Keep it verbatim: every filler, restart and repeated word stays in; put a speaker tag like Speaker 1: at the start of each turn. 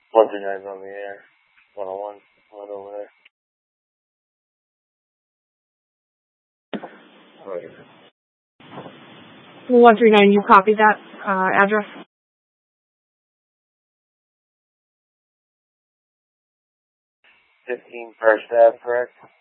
Speaker 1: one three nine's on the air. one oh one, right over there.
Speaker 2: one three nine, you copy that uh, address?
Speaker 1: fifteen First Ave, correct?